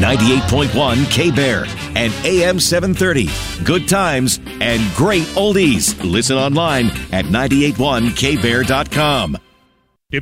98.1 K-Bear and AM 730. Good times and great oldies. Listen online at 981kbear.com.